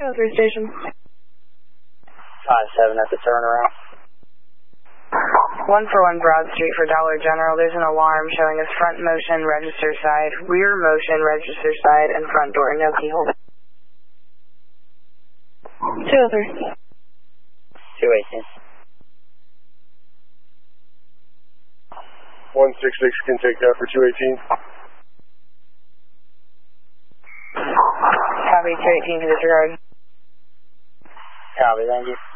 203 station. 5-7 at the turnaround. 141 Broad Street for Dollar General. There's an alarm showing us front motion, register side, rear motion, register side, and front door. No keyhole. 203. 218. 166 can take that for 218. Copy, 218 to disregard. Copy, thank you.